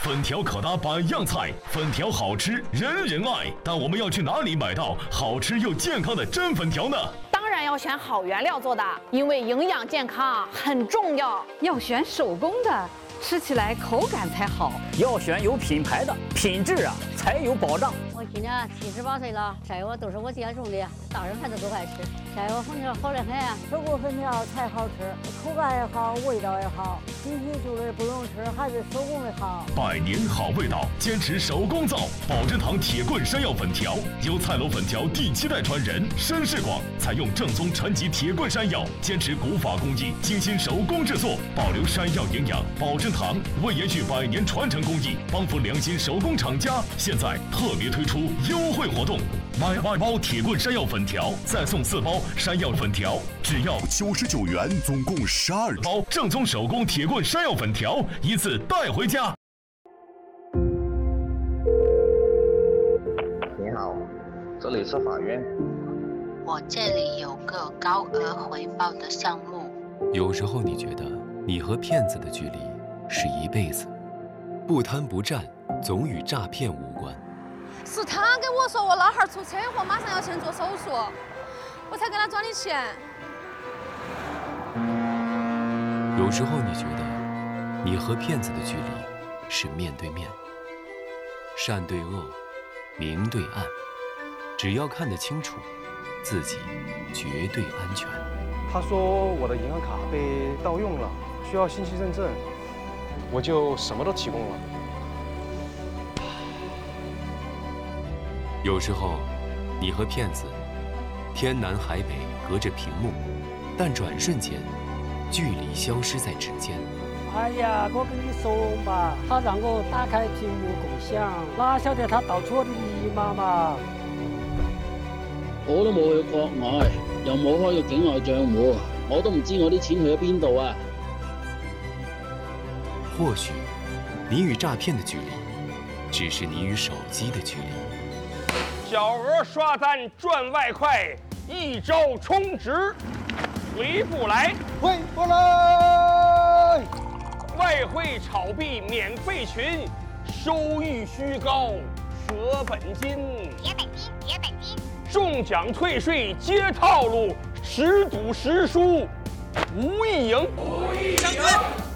粉条可搭百样菜，粉条好吃人人爱。但我们要去哪里买到好吃又健康的真粉条呢？ 当然要选好原料做的，因为营养健康很重要。 要选手工的，吃起来口感才好。 要选有品牌的，品质才有保障。 我今年78岁了，晒窝都是我家种的，大人孩子都爱吃。晒窝粉条好得很，手工粉条才好吃，口感也好，味道也好。新鲜做的不能吃，还是手工的好。 百年好味道，坚持手工造。宝珍堂铁棍山药粉条，由菜楼粉条第7代传人申世广采用正宗陈级铁棍山药，坚持古法工艺，精心手工制作，保留山药营养。宝珍堂为延续100年传承工艺，帮扶良心手工厂家，现在特别推出优惠活动，买2包铁棍山药粉条，再送4包山药粉条，只要 99元，总共12 包正宗手工铁棍山药粉条，一次带回家。 你好，这里是法院。 我这里有个高额回报的项目。 有时候你觉得你和骗子的距离是一辈子，不贪不占，总与诈骗无关。 是他跟我说我老汉儿出车祸，马上要去做手术，我才给他转的钱。 有时候你觉得你和骗子的距离是面对面，善对恶，明对暗，只要看得清楚，自己绝对安全。 他说我的银行卡被盗用了，需要信息认证，我就什么都提供了。 有时候你和骗子天南海北隔着屏幕，但转瞬间距离消失在指尖。 哎呀，我跟你说嘛，他让我打开屏幕共享，哪晓得他盗取我的密码嘛？ 我都冇去國外，又冇開過境外賬戶，我都唔知我啲錢去咗邊度啊！ 或許你與詐騙的距離，只是你與手機的距離。 小額刷單賺外快，1招充值，回不來， 回不來。 外匯炒幣免費群，收益虛高，捨本金。 撇本金。 中獎退稅皆套路，10賭10輸，無一贏。